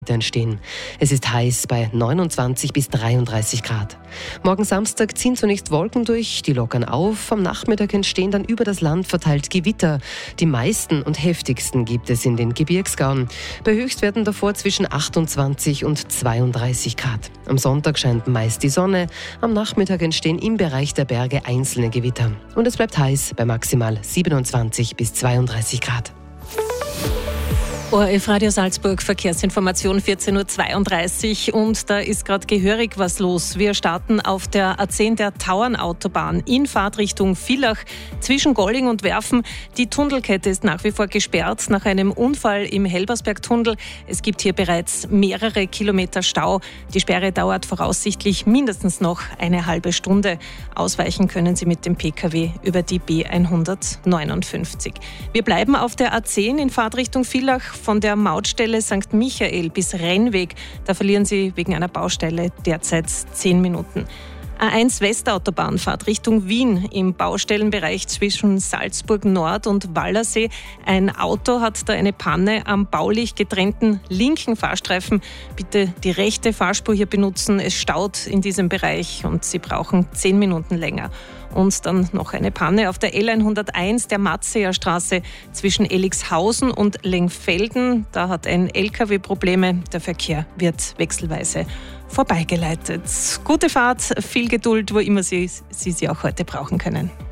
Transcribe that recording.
entstehen. Es ist heiß bei 29 bis 33 Grad. Morgen Samstag ziehen zunächst Wolken durch, die lockern auf. Am Nachmittag entstehen dann über das Land verteilt Gewitter. Die meisten und heftigsten gibt es in den Gebirgsgauen. Bei Höchstwerten davor zwischen 28 und 32 Grad. Am Sonntag scheint meist die Sonne. Am Nachmittag entstehen im Bereich der Berge einzelne Gewitter. Und es bleibt heiß bei maximal 27 bis 32 Grad. ORF Radio Salzburg, Verkehrsinformation 14.32 Uhr und da ist gerade gehörig was los. Wir starten auf der A10 der Tauernautobahn in Fahrtrichtung Villach zwischen Golling und Werfen. Die Tunnelkette ist nach wie vor gesperrt nach einem Unfall im Helbersbergtunnel. Es gibt hier bereits mehrere Kilometer Stau. Die Sperre dauert voraussichtlich mindestens noch eine halbe Stunde. Ausweichen können Sie mit dem Pkw über die B159. Wir bleiben auf der A10 in Fahrtrichtung Villach. Von der Mautstelle St. Michael bis Rennweg, da verlieren Sie wegen einer Baustelle derzeit 10 Minuten. A1 Westautobahn-Fahrt Richtung Wien im Baustellenbereich zwischen Salzburg Nord und Wallersee. Ein Auto hat da eine Panne am baulich getrennten linken Fahrstreifen. Bitte die rechte Fahrspur hier benutzen. Es staut in diesem Bereich und Sie brauchen 10 Minuten länger. Und dann noch eine Panne auf der L101 der Matzeer Straße zwischen Elixhausen und Lengfelden. Da hat ein LKW Probleme. Der Verkehr wird wechselweise vorbeigeleitet. Gute Fahrt, viel Geduld, wo immer Sie sie auch heute brauchen können.